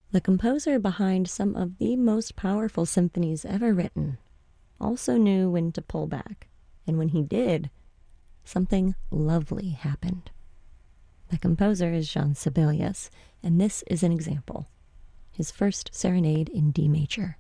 The composer behind some of the most powerful symphonies ever written also knew when to pull back, and when he did, something lovely happened. The composer is Jean Sibelius, and this is an example. His first serenade in D major.